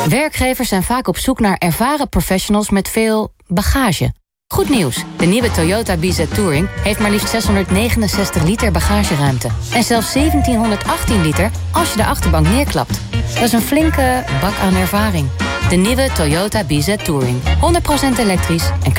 Werkgevers zijn vaak op zoek naar ervaren professionals met veel bagage. Goed nieuws, de nieuwe Toyota BZ Touring heeft maar liefst 669 liter bagageruimte. En zelfs 1718 liter als je de achterbank neerklapt. Dat is een flinke bak aan ervaring. De nieuwe Toyota BZ Touring. 100% elektrisch en